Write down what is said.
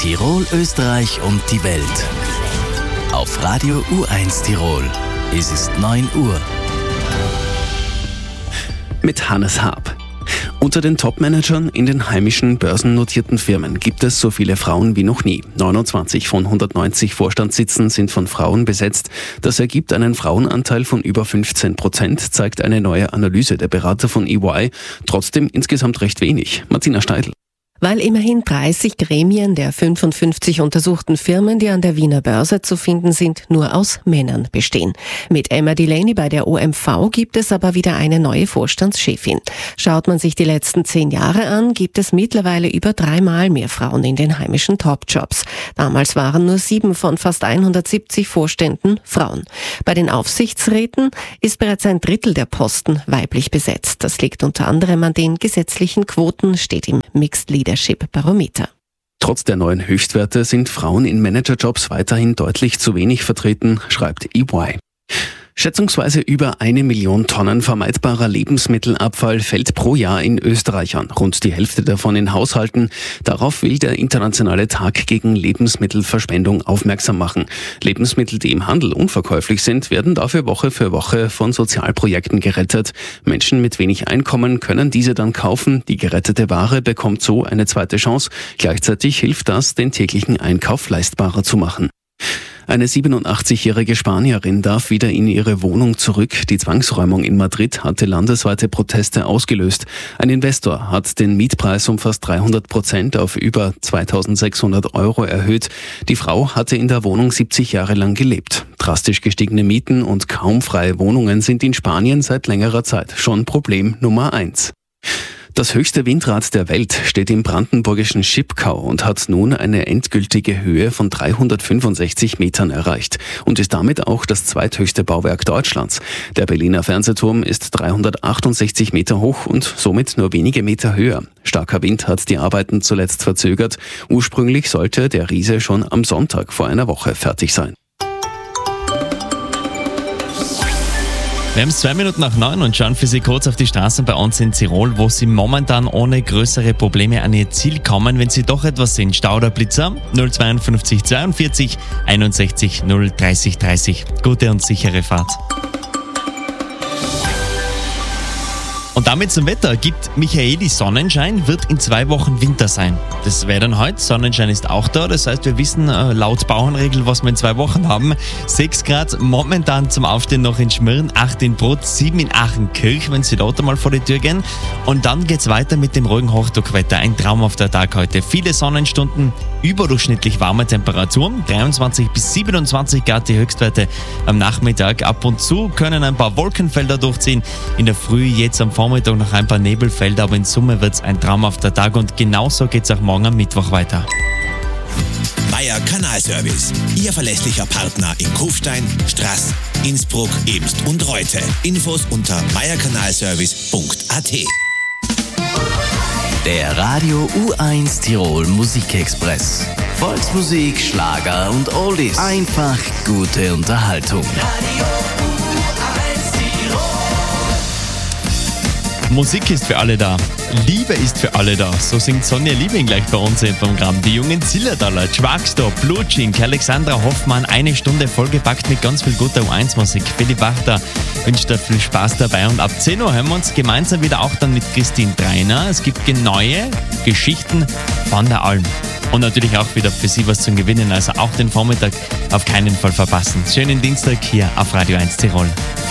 Tirol, Österreich und die Welt. Auf Radio U1 Tirol. Es ist 9 Uhr. Mit Hannes Haab. Unter den Top-Managern in den heimischen börsennotierten Firmen gibt es so viele Frauen wie noch nie. 29 von 190 Vorstandssitzen sind von Frauen besetzt. Das ergibt einen Frauenanteil von über 15%, zeigt eine neue Analyse der Berater von EY. Trotzdem insgesamt recht wenig. Martina Steidl. Weil immerhin 30 Gremien der 55 untersuchten Firmen, die an der Wiener Börse zu finden sind, nur aus Männern bestehen. Mit Emma Delaney bei der OMV gibt es aber wieder eine neue Vorstandschefin. Schaut man sich die letzten 10 Jahre an, gibt es mittlerweile über 3-mal mehr Frauen in den heimischen Top-Jobs. Damals waren nur 7 von fast 170 Vorständen Frauen. Bei den Aufsichtsräten ist bereits ein Drittel der Posten weiblich besetzt. Das liegt unter anderem an den gesetzlichen Quoten, steht im Mixed Leadership Barometer. Trotz der neuen Höchstwerte sind Frauen in Managerjobs weiterhin deutlich zu wenig vertreten, schreibt EY. Schätzungsweise über 1 Million Tonnen vermeidbarer Lebensmittelabfall fällt pro Jahr in Österreich an. Rund die Hälfte davon in Haushalten. Darauf will der Internationale Tag gegen Lebensmittelverschwendung aufmerksam machen. Lebensmittel, die im Handel unverkäuflich sind, werden dafür Woche für Woche von Sozialprojekten gerettet. Menschen mit wenig Einkommen können diese dann kaufen. Die gerettete Ware bekommt so eine zweite Chance. Gleichzeitig hilft das, den täglichen Einkauf leistbarer zu machen. Eine 87-jährige Spanierin darf wieder in ihre Wohnung zurück. Die Zwangsräumung in Madrid hatte landesweite Proteste ausgelöst. Ein Investor hat den Mietpreis um fast 300% auf über 2.600 € erhöht. Die Frau hatte in der Wohnung 70 Jahre lang gelebt. Drastisch gestiegene Mieten und kaum freie Wohnungen sind in Spanien seit längerer Zeit schon Problem Nummer 1. Das höchste Windrad der Welt steht im brandenburgischen Schipkau und hat nun eine endgültige Höhe von 365 Metern erreicht und ist damit auch das zweithöchste Bauwerk Deutschlands. Der Berliner Fernsehturm ist 368 Meter hoch und somit nur wenige Meter höher. Starker Wind hat die Arbeiten zuletzt verzögert. Ursprünglich sollte der Riese schon am Sonntag vor einer Woche fertig sein. Wir haben es 2 Minuten nach 9 und schauen für Sie kurz auf die Straßen bei uns in Tirol, wo Sie momentan ohne größere Probleme an Ihr Ziel kommen. Wenn Sie doch etwas sehen, Stau oder Blitzer, 052 42 61 030 30. Gute und sichere Fahrt. Und damit zum Wetter. Gibt Michaeli Sonnenschein, wird in 2 Wochen Winter sein. Das wäre dann heute. Sonnenschein ist auch da. Das heißt, wir wissen laut Bauernregel, was wir in 2 Wochen haben. 6 Grad momentan zum Aufstehen noch in Schmirn, 8 in Brot, 7 in Achenkirch, wenn Sie dort einmal vor die Tür gehen. Und dann geht's weiter mit dem ruhigen Hochdruckwetter. Ein traumhafter Tag heute. Viele Sonnenstunden, überdurchschnittlich warme Temperaturen. 23 bis 27 Grad die Höchstwerte am Nachmittag. Ab und zu können ein paar Wolkenfelder durchziehen. In der Früh jetzt am Vormittag noch ein paar Nebelfelder, aber in Summe wird es ein traumhafter Tag und genauso geht es auch morgen am Mittwoch weiter. Meier Kanalservice, Ihr verlässlicher Partner in Kufstein, Straß, Innsbruck, Ebst und Reute. Infos unter meierkanalservice.at. Der Radio U1 Tirol Musikexpress. Volksmusik, Schlager und Oldies. Einfach gute Unterhaltung. Musik ist für alle da. Liebe ist für alle da. So singt Sonja Liebing gleich bei uns im Programm. Die jungen Zillertaler, Schwagstop, Blutschink, Alexandra Hoffmann. 1 Stunde vollgepackt mit ganz viel guter U1-Musik. Philipp Wachter wünscht da viel Spaß dabei. Und ab 10 Uhr hören wir uns gemeinsam wieder auch dann mit Christine Dreiner. Es gibt neue Geschichten von der Alm. Und natürlich auch wieder für Sie was zum Gewinnen. Also auch den Vormittag auf keinen Fall verpassen. Schönen Dienstag hier auf Radio 1 Tirol.